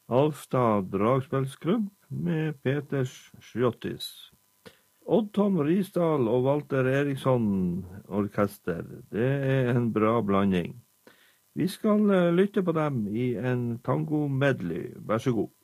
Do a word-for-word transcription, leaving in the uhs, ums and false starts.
Alfstad Dragspelsklubb med Peters Schjottis. Odd Tom Risdal og Walter Eriksson orkester. Det er en bra blanding. Vi skal lytte på dem i en tango medley. Vær så god.